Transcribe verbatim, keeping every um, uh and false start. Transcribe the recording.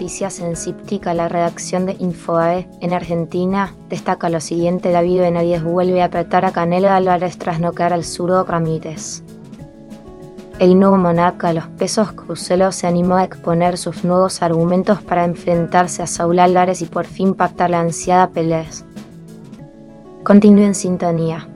noticias en Cíptica, la redacción de Infobae en Argentina destaca lo siguiente: David Benavides vuelve a apretar a Canelo Álvarez tras noquear al zurdo Ramírez. El nuevo monarca de los pesos cruceros se animó a exponer sus nuevos argumentos para enfrentarse a Saúl Álvarez y por fin pactar la ansiada pelea. Continúe en sintonía.